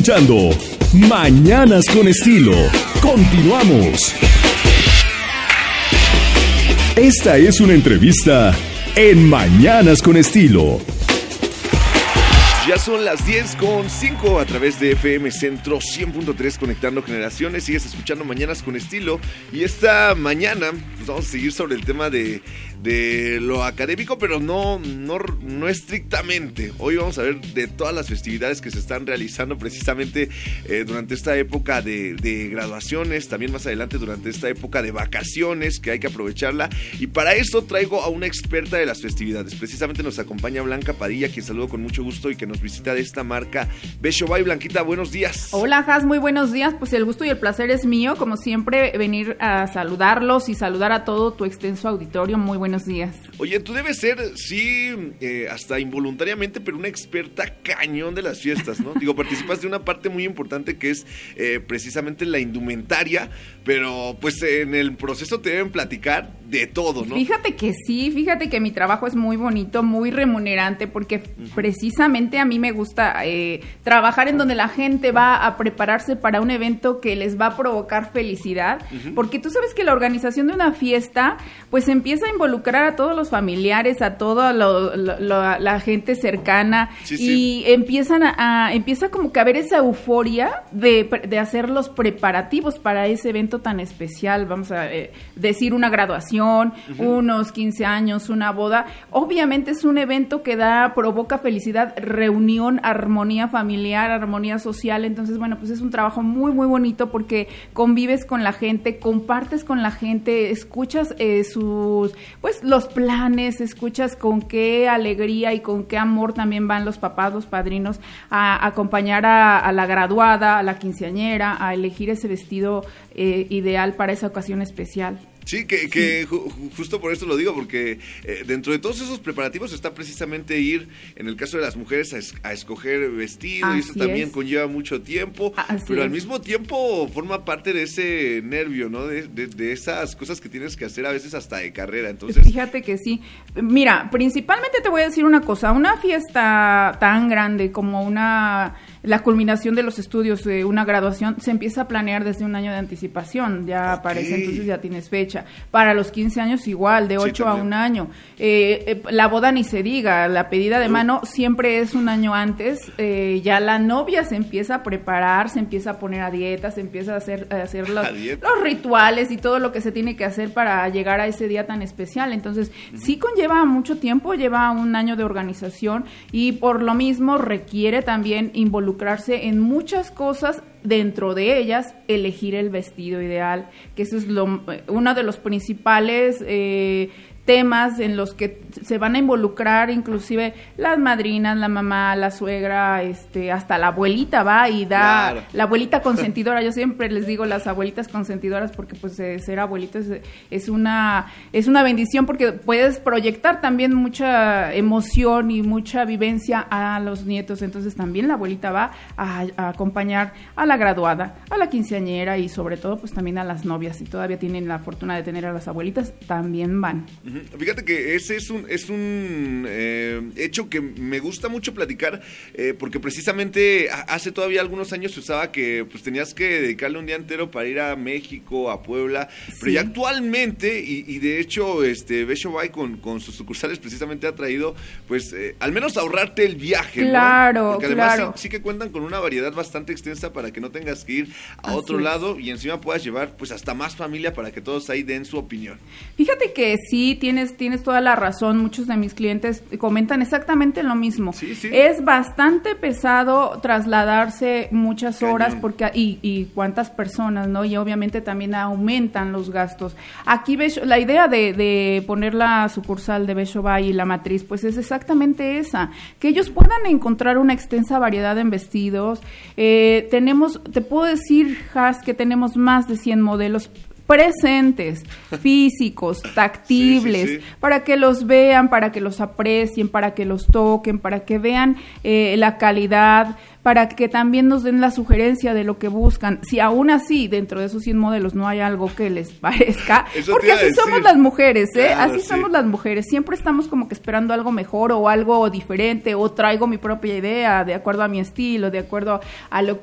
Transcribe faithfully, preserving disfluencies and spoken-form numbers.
escuchando Mañanas con Estilo. Continuamos. Esta es una entrevista en Mañanas con Estilo. Ya son las diez con cinco a través de F M Centro cien punto tres, conectando generaciones. Sigues escuchando Mañanas con Estilo. Y esta mañana pues vamos a seguir sobre el tema de, de lo académico, pero no, no, no estrictamente. Hoy vamos a ver de todas las festividades que se están realizando precisamente eh, durante esta época de, de graduaciones, también más adelante durante esta época de vacaciones, que hay que aprovecharla. Y para eso traigo a una experta de las festividades. Precisamente nos acompaña Blanca Padilla, quien saludo con mucho gusto y que nos visita de esta marca Besho Bay. Blanquita, buenos días. Hola, Has, muy buenos días. Pues el gusto y el placer es mío, como siempre, venir a saludarlos y saludar a todo tu extenso auditorio. Muy buenos días. Oye, tú debes ser, sí, eh, hasta involuntariamente, pero una experta cañón de las fiestas, ¿no? Digo, participas de una parte muy importante que es eh, precisamente la indumentaria, pero pues en el proceso te deben platicar de todo, ¿no? Fíjate que sí, fíjate que mi trabajo es muy bonito, muy remunerante, porque uh-huh. precisamente a mí me gusta eh, trabajar en donde la gente va a prepararse para un evento que les va a provocar felicidad, uh-huh. porque tú sabes que la organización de una fiesta pues empieza a involucrar a todos los familiares, a toda lo, lo, lo, la gente cercana, sí, y sí. empiezan a, a empieza como que a haber esa euforia de, de hacer los preparativos para ese evento tan especial. Vamos a eh, decir una graduación, uh-huh. unos quince años, una boda. Obviamente es un evento que da, provoca felicidad, reunión, armonía familiar, armonía social. Entonces, bueno, pues es un trabajo muy, muy bonito porque convives con la gente, compartes con la gente, escuchas eh, sus, pues los planes, escuchas con qué alegría y con qué amor también van los papás, los padrinos a, a acompañar a, a la graduada, a la quinceañera, a elegir ese vestido eh, ideal para esa ocasión especial. Sí, que, que sí. Ju- justo por eso lo digo, porque eh, dentro de todos esos preparativos está precisamente ir, en el caso de las mujeres, a, es- a escoger vestido, Así y eso también es. conlleva mucho tiempo, Así pero es. al mismo tiempo forma parte de ese nervio, ¿no? De, de, de esas cosas que tienes que hacer a veces hasta de carrera, entonces... Fíjate que sí. Mira, principalmente te voy a decir una cosa, una fiesta tan grande como una... la culminación de los estudios de una graduación se empieza a planear desde un año de anticipación, ya okay. para ese entonces ya tienes fecha. Para los quince años igual, de ocho sí, a un año. Eh, eh, la boda ni se diga, la pedida de mano siempre es un año antes, eh, ya la novia se empieza a preparar, se empieza a poner a dieta, se empieza a hacer, a hacer los, los rituales y todo lo que se tiene que hacer para llegar a ese día tan especial. Entonces, uh-huh. sí conlleva mucho tiempo, lleva un año de organización y por lo mismo requiere también involucrarse en muchas cosas, dentro de ellas elegir el vestido ideal, que eso es lo, uno de los principales eh, temas en los que se van a involucrar inclusive las madrinas, la mamá, la suegra, este, hasta la abuelita va y da, claro. la abuelita consentidora. Yo siempre les digo las abuelitas consentidoras porque pues eh, ser abuelito es, es una es una bendición porque puedes proyectar también mucha emoción y mucha vivencia a los nietos. Entonces también la abuelita va a, a acompañar a la graduada, a la quinceañera y sobre todo pues también a las novias. Si todavía tienen la fortuna de tener a las abuelitas, también van. Fíjate que ese es un es un eh, hecho que me gusta mucho platicar eh, porque precisamente hace todavía algunos años se usaba que pues tenías que dedicarle un día entero para ir a México, a Puebla, sí. pero ya actualmente y, y de hecho este Besho Bay con, con sus sucursales precisamente ha traído pues eh, al menos ahorrarte el viaje, claro, ¿no? Porque además claro. sí, sí que cuentan con una variedad bastante extensa para que no tengas que ir a Así otro es. lado y encima puedas llevar pues hasta más familia para que todos ahí den su opinión. Fíjate que sí Tienes, tienes toda la razón, muchos de mis clientes comentan exactamente lo mismo. Sí, sí. Es bastante pesado trasladarse muchas horas Cañón. porque y, y cuántas personas, ¿no? Y obviamente también aumentan los gastos. Aquí Besho, la idea de, de poner la sucursal de Besho Bay y la matriz, pues es exactamente esa, que ellos puedan encontrar una extensa variedad en vestidos. Eh, tenemos, te puedo decir, Has, que tenemos más de cien modelos presentes, físicos, tactibles, sí, sí, sí. para que los vean, para que los aprecien, para que los toquen, para que vean eh, la calidad, para que también nos den la sugerencia de lo que buscan. Si aún así, dentro de esos cien modelos no hay algo que les parezca, Eso porque así decir. somos las mujeres, ¿eh? Claro, así sí. somos las mujeres. Siempre estamos como que esperando algo mejor o algo diferente, o traigo mi propia idea, de acuerdo a mi estilo, de acuerdo a lo